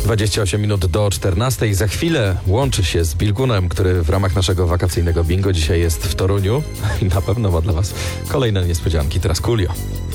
28 minut do 14. Za chwilę łączy się z Bilgunem, który w ramach naszego wakacyjnego bingo dzisiaj jest w Toruniu i na pewno ma dla Was kolejne niespodzianki. Teraz Coolio.